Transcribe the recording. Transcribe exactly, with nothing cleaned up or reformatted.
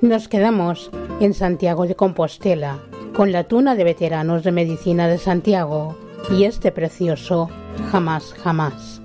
Nos quedamos en Santiago de Compostela con la tuna de veteranos de medicina de Santiago y este precioso Jamás Jamás.